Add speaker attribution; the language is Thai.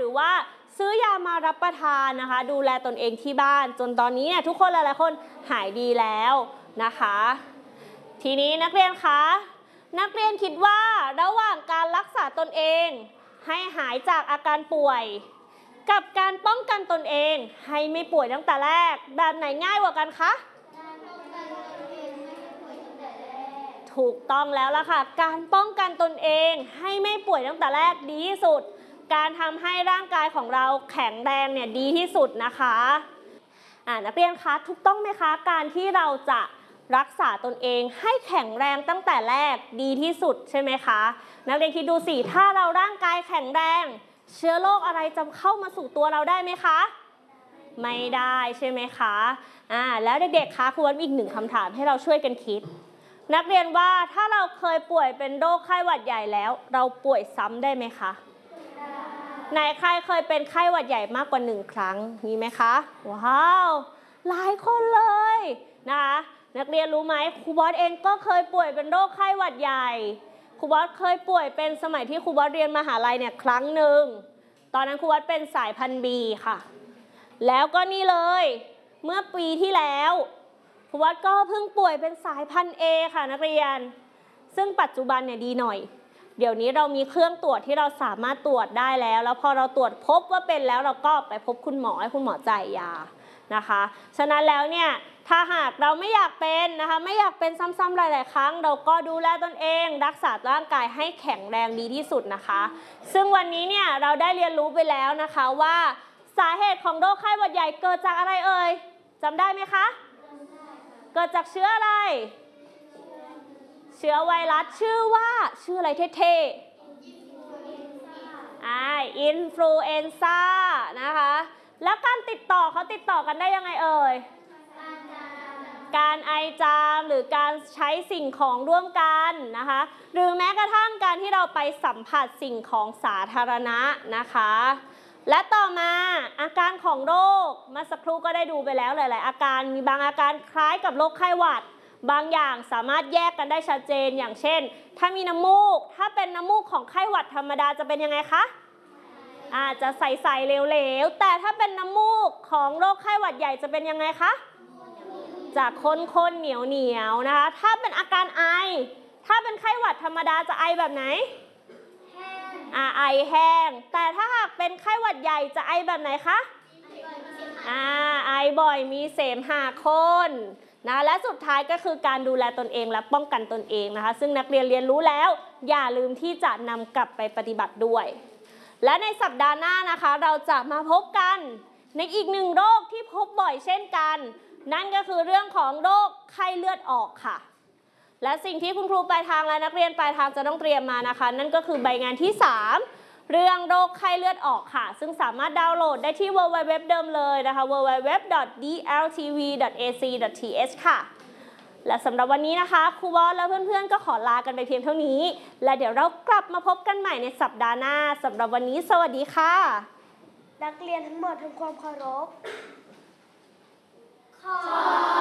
Speaker 1: รือว่าซื้อยามารับประทานนะคะดูแลตนเองที่บ้านจนตอนนี้เนี่ยทุกคนหลายๆคนหายดีแล้วนะคะทีนี้นักเรียนคะนักเรียนคิดว่าระหว่างการรักษาตนเองให้หายจากอาการป่วยกับการป้องกันตนเองให้ไม่ป่วยตั้งแต่แรกแบบไหนง่ายกว่ากันคะถูกต้องแล้วล่ะค่ะการป้องกันตนเองให้ไม่ป่วยตั้งแต่แรกดีที่สุดการทำให้ร่างกายของเราแข็งแรงเนี่ยดีที่สุดนะคะนักเรียนคะถูกต้องไหมคะการที่เราจะรักษาตนเองให้แข็งแรงตั้งแต่แรกดีที่สุดใช่ไหมคะนักเรียนคิดดูสิถ้าเราร่างกายแข็งแรงเชื้อโรคอะไรจะเข้ามาสู่ตัวเราได้ไหมคะไม่ได้ใช่ไหมคะแล้วเด็กๆคะครูวันมีอีกหนึ่งคำถามให้เราช่วยกันคิดนักเรียนว่าถ้าเราเคยป่วยเป็นโรคไข้หวัดใหญ่แล้วเราป่วยซ้ำได้ไหมคะไหนใครเคยเป็นไข้หวัดใหญ่มากกว่า1ครั้งมีไหมคะว้าวหลายคนเลยนะคะนักเรียนรู้ไหมครูบอสเองก็เคยป่วยเป็นโรคไข้หวัดใหญ่ครูบอสเคยป่วยเป็นสมัยที่ครูบอสเรียนมหาลัยเนี่ยครั้งหนึ่งตอนนั้นครูบอสเป็นสายพันธุ์ B ค่ะแล้วก็นี่เลยเมื่อปีที่แล้วครูบอสก็เพิ่งป่วยเป็นสายพันธุ์ A ค่ะนักเรียนซึ่งปัจจุบันเนี่ยดีหน่อยเดี๋ยวนี้เรามีเครื่องตรวจที่เราสามารถตรวจได้แล้วพอเราตรวจพบว่าเป็นแล้วเราก็ไปพบคุณหมอให้คุณหมอจ่ายยานะคะฉะนั้นแล้วเนี่ยถ้าหากเราไม่อยากเป็นนะคะไม่อยากเป็นซ้ำๆหลายๆครั้งเราก็ดูแลตนเองรักษาร่างกายให้แข็งแรงดีที่สุดนะคะซึ่งวันนี้เนี่ยเราได้เรียนรู้ไปแล้วนะคะว่าสาเหตุของโรคไข้หวัดใหญ่เกิดจากอะไรเอ่ยจำได้ไหมคะเกิดจากเชื้ออะไรเชื้อไวรัสชื่ออะไรเท่ๆอินฟลูเอนซ่านะคะแล้วการติดต่อเขาติดต่อกันได้ยังไงเอ่ยการไอจามหรือการใช้สิ่งของร่วมกันนะคะหรือแม้กระทั่งการที่เราไปสัมผัสสิ่งของสาธารณะนะคะและต่อมาอาการของโรคเมื่อสักครู่ก็ได้ดูไปแล้วหลายๆอาการมีบางอาการคล้ายกับโรคไข้หวัดบางอย่างสามารถแยกกันได้ชัดเจนอย่างเช่นถ้ามีน้ำมูกถ้าเป็นน้ำมูกของไข้หวัดธรรมดาจะเป็นยังไงคะจะใสๆเหลวๆแต่ถ้าเป็นน้ำมูกของโรคไข้หวัดใหญ่จะเป็นยังไงคะจะข้นๆเหนียวๆนะคะถ้าเป็นอาการไอถ้าเป็นไข้หวัดธรรมดาจะไอแบบไหนไอแห้งแต่ถ้าหากเป็นไข้หวัดใหญ่จะไอแบบไหนคะไอบ่อยมีเสมหะข้นนะและสุดท้ายก็คือการดูแลตนเองและป้องกันตนเองนะคะซึ่งนักเรียนเรียนรู้แล้วอย่าลืมที่จะนำกลับไปปฏิบัติด้วยและในสัปดาห์หน้านะคะเราจะมาพบกันในอีกหนึ่งโรคที่พบบ่อยเช่นกันนั่นก็คือเรื่องของโรคไข้เลือดออกค่ะและสิ่งที่คุณครูปลายทางและนักเรียนปลายทางจะต้องเตรียมมานะคะนั่นก็คือใบงานที่3เรื่องโรคไข้เลือดออกค่ะซึ่งสามารถดาวน์โหลดได้ที่ www เดิมเลยนะคะ www.dltv.ac.th ค่ะและสำหรับวันนี้นะคะครูบอสและเพื่อนๆก็ขอลากันไปเพียงเท่านี้และเดี๋ยวเรากลับมาพบกันใหม่ในสัปดาห์หน้าสำหรับวันนี้สวัสดีค่ะ
Speaker 2: นักเรียนทั้งหมดทำความเคารพ